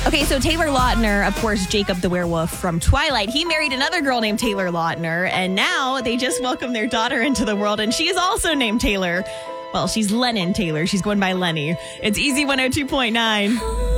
Okay, so Taylor Lautner, of course, Jacob the werewolf from Twilight, he married another girl named Taylor Lautner, and now they just welcomed their daughter into the world, and she is also named Taylor. Well, she's Lennon Taylor. She's going by Lenny. It's Easy 102.9.